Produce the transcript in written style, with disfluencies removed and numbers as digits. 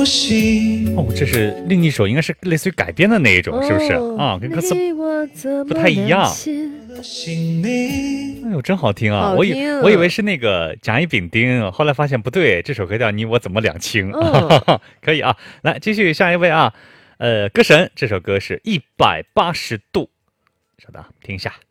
哦，这是另一首，应该是类似于改编的那一种，是不是啊？跟歌词不太一样。哎呦，真好听啊！我以为是那个甲乙丙丁，后来发现不对，这首歌叫《你我怎么两清》。可以啊，来继续下一位啊。歌神这首歌是180度，稍等，听一下。